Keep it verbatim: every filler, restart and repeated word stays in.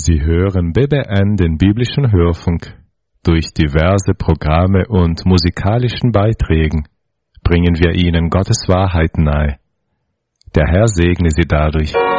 Sie hören B B N, den biblischen Hörfunk. Durch diverse Programme und musikalischen Beiträgen bringen wir Ihnen Gottes Wahrheit nahe. Der Herr segne Sie dadurch.